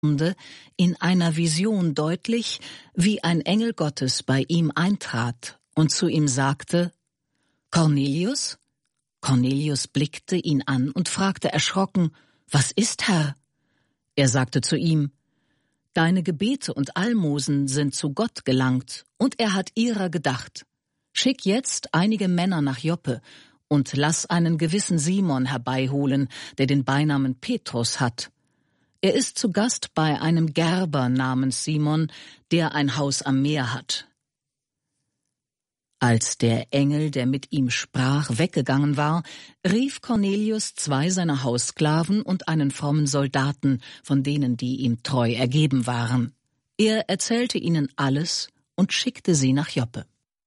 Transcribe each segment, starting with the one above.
in einer Vision deutlich, wie ein Engel Gottes bei ihm eintrat und zu ihm sagte: »Cornelius?« Cornelius blickte ihn an und fragte erschrocken: »Was ist, Herr?« Er sagte zu ihm: »Deine Gebete und Almosen sind zu Gott gelangt, und er hat ihrer gedacht. Schick jetzt einige Männer nach Joppe und lass einen gewissen Simon herbeiholen, der den Beinamen Petrus hat. Er ist zu Gast bei einem Gerber namens Simon, der ein Haus am Meer hat.« Als der Engel, der mit ihm sprach, weggegangen war, rief Cornelius 2 seiner Haussklaven und einen frommen Soldaten, von denen, die ihm treu ergeben waren. Er erzählte ihnen alles und schickte sie nach Joppe.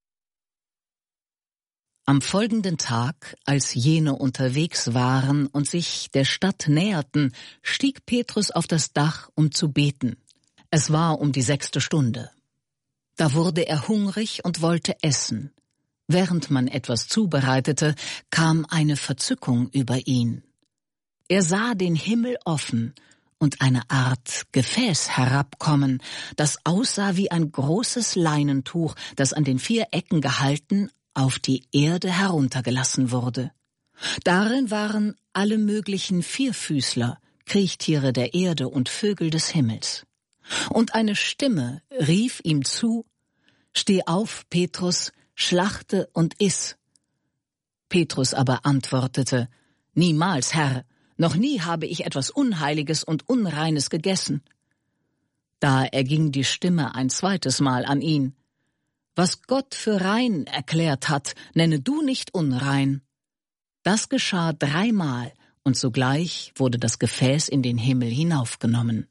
Am folgenden Tag, als jene unterwegs waren und sich der Stadt näherten, stieg Petrus auf das Dach, um zu beten. Es war um die 6. Stunde. Da wurde er hungrig und wollte essen. Während man etwas zubereitete, kam eine Verzückung über ihn. Er sah den Himmel offen und eine Art Gefäß herabkommen, das aussah wie ein großes Leinentuch, das an den 4 Ecken gehalten auf die Erde heruntergelassen wurde. Darin waren alle möglichen Vierfüßler, Kriechtiere der Erde und Vögel des Himmels. Und eine Stimme rief ihm zu: »Steh auf, Petrus, schlachte und iss.« Petrus aber antwortete: »Niemals, Herr, noch nie habe ich etwas Unheiliges und Unreines gegessen.« Da erging die Stimme ein 2. Mal an ihn: »Was Gott für rein erklärt hat, nenne du nicht unrein.« Das geschah 3 Mal, und sogleich wurde das Gefäß in den Himmel hinaufgenommen.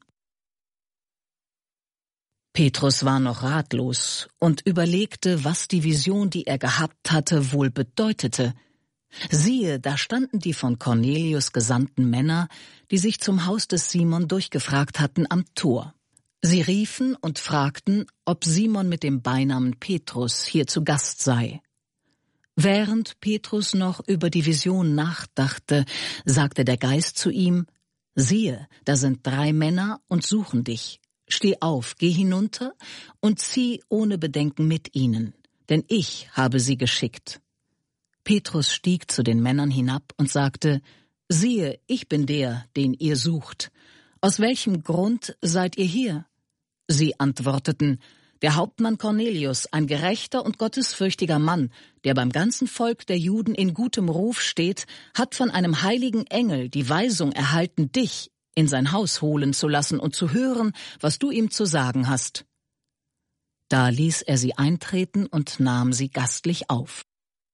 Petrus war noch ratlos und überlegte, was die Vision, die er gehabt hatte, wohl bedeutete. Siehe, da standen die von Cornelius gesandten Männer, die sich zum Haus des Simon durchgefragt hatten, am Tor. Sie riefen und fragten, ob Simon mit dem Beinamen Petrus hier zu Gast sei. Während Petrus noch über die Vision nachdachte, sagte der Geist zu ihm: »Siehe, da sind 3 Männer und suchen dich. Steh auf, geh hinunter und zieh ohne Bedenken mit ihnen, denn ich habe sie geschickt.« Petrus stieg zu den Männern hinab und sagte: »Siehe, ich bin der, den ihr sucht. Aus welchem Grund seid ihr hier?« Sie antworteten: »Der Hauptmann Cornelius, ein gerechter und gottesfürchtiger Mann, der beim ganzen Volk der Juden in gutem Ruf steht, hat von einem heiligen Engel die Weisung erhalten, dich in sein Haus holen zu lassen und zu hören, was du ihm zu sagen hast.« Da ließ er sie eintreten und nahm sie gastlich auf.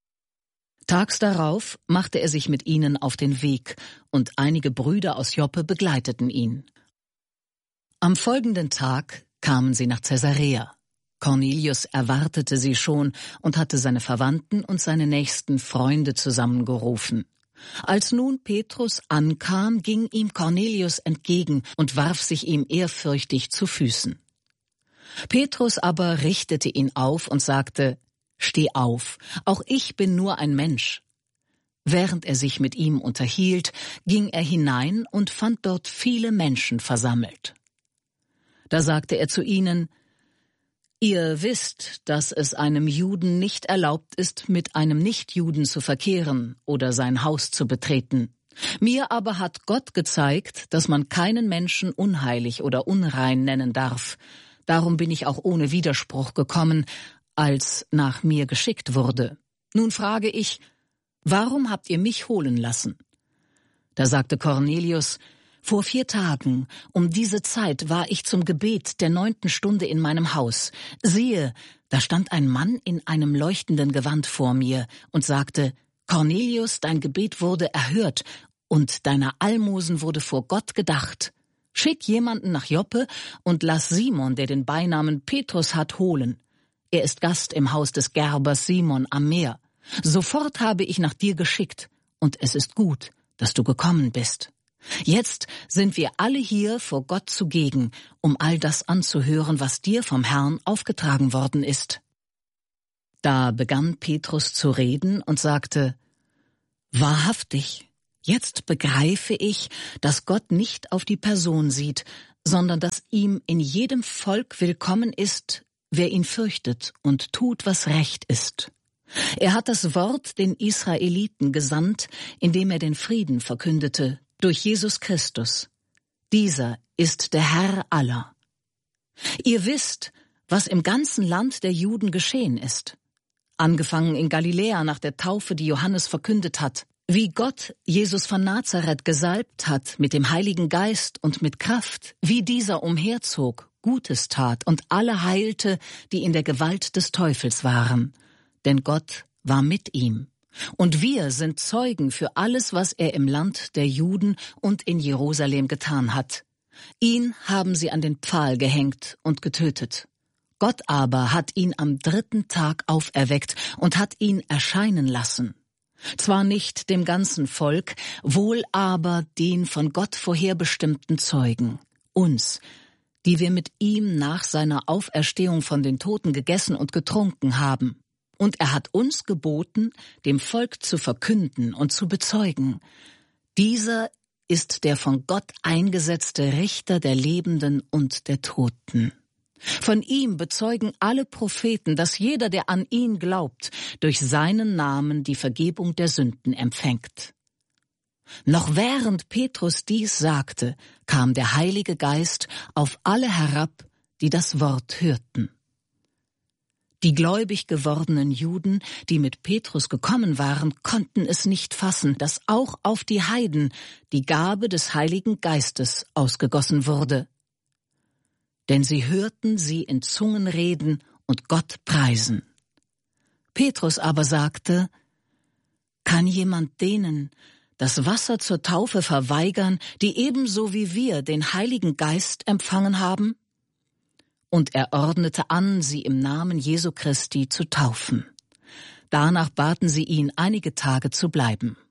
Tags darauf machte er sich mit ihnen auf den Weg, und einige Brüder aus Joppe begleiteten ihn. Am folgenden Tag kamen sie nach Caesarea. Cornelius erwartete sie schon und hatte seine Verwandten und seine nächsten Freunde zusammengerufen. Als nun Petrus ankam, ging ihm Cornelius entgegen und warf sich ihm ehrfürchtig zu Füßen. Petrus aber richtete ihn auf und sagte: »Steh auf, auch ich bin nur ein Mensch.« Während er sich mit ihm unterhielt, ging er hinein und fand dort viele Menschen versammelt. Da sagte er zu ihnen: »Ihr wisst, dass es einem Juden nicht erlaubt ist, mit einem Nichtjuden zu verkehren oder sein Haus zu betreten. Mir aber hat Gott gezeigt, dass man keinen Menschen unheilig oder unrein nennen darf. Darum bin ich auch ohne Widerspruch gekommen, als nach mir geschickt wurde. Nun frage ich: Warum habt ihr mich holen lassen?« Da sagte Cornelius: »Vor 4 Tagen, um diese Zeit, war ich zum Gebet der 9. Stunde in meinem Haus. Siehe, da stand ein Mann in einem leuchtenden Gewand vor mir und sagte: Cornelius, dein Gebet wurde erhört und deiner Almosen wurde vor Gott gedacht. Schick jemanden nach Joppe und lass Simon, der den Beinamen Petrus hat, holen. Er ist Gast im Haus des Gerbers Simon am Meer. Sofort habe ich nach dir geschickt, und es ist gut, dass du gekommen bist. Jetzt sind wir alle hier vor Gott zugegen, um all das anzuhören, was dir vom Herrn aufgetragen worden ist.« Da begann Petrus zu reden und sagte: »Wahrhaftig, jetzt begreife ich, dass Gott nicht auf die Person sieht, sondern dass ihm in jedem Volk willkommen ist, wer ihn fürchtet und tut, was recht ist. Er hat das Wort den Israeliten gesandt, indem er den Frieden verkündete, durch Jesus Christus. Dieser ist der Herr aller. Ihr wisst, was im ganzen Land der Juden geschehen ist. Angefangen in Galiläa nach der Taufe, die Johannes verkündet hat, wie Gott Jesus von Nazareth gesalbt hat mit dem Heiligen Geist und mit Kraft, wie dieser umherzog, Gutes tat und alle heilte, die in der Gewalt des Teufels waren. Denn Gott war mit ihm. Und wir sind Zeugen für alles, was er im Land der Juden und in Jerusalem getan hat. Ihn haben sie an den Pfahl gehängt und getötet. Gott aber hat ihn am 3. Tag auferweckt und hat ihn erscheinen lassen. Zwar nicht dem ganzen Volk, wohl aber den von Gott vorherbestimmten Zeugen, uns, die wir mit ihm nach seiner Auferstehung von den Toten gegessen und getrunken haben. Und er hat uns geboten, dem Volk zu verkünden und zu bezeugen. Dieser ist der von Gott eingesetzte Richter der Lebenden und der Toten. Von ihm bezeugen alle Propheten, dass jeder, der an ihn glaubt, durch seinen Namen die Vergebung der Sünden empfängt. Noch während Petrus dies sagte, kam der Heilige Geist auf alle herab, die das Wort hörten. Die gläubig gewordenen Juden, die mit Petrus gekommen waren, konnten es nicht fassen, dass auch auf die Heiden die Gabe des Heiligen Geistes ausgegossen wurde. Denn sie hörten sie in Zungen reden und Gott preisen. Petrus aber sagte: Kann jemand denen das Wasser zur Taufe verweigern, die ebenso wie wir den Heiligen Geist empfangen haben? Und er ordnete an, sie im Namen Jesu Christi zu taufen. Danach baten sie ihn, einige Tage zu bleiben.